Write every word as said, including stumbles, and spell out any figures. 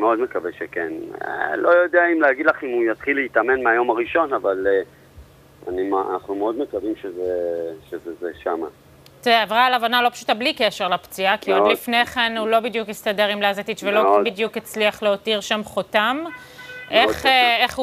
מאוד מקווה שכן. לא יודע אם להגיד לך אם הוא יתחיל להתאמן מהיום הראשון, אבל אני, אנחנו מאוד מקווים שזה, שזה זה שמה. זה עברה על הבנה לא פשוטה בלי קשר לפציעה, כי מאוד. עוד לפני כן הוא לא בדיוק הסתדר עם לזטיץ' ולא מאוד. בדיוק הצליח להותיר שם חותם. איך, איך הוא